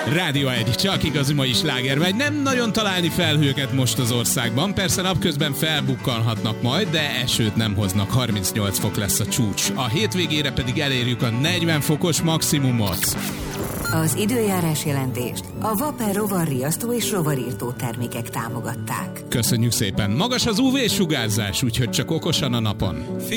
Rádió 1, csak igazi mai slágermegy. Nem nagyon találni felhőket most az országban. Persze napközben felbukkanhatnak majd, de esőt nem hoznak. 38 fok lesz a csúcs. A hétvégére pedig elérjük a 40 fokos maximumot. Az időjárás jelentést a Vapper rovarriasztó és rovarírtó termékek támogatták. Köszönjük szépen. Magas az UV-sugárzás, úgyhogy csak okosan a napon.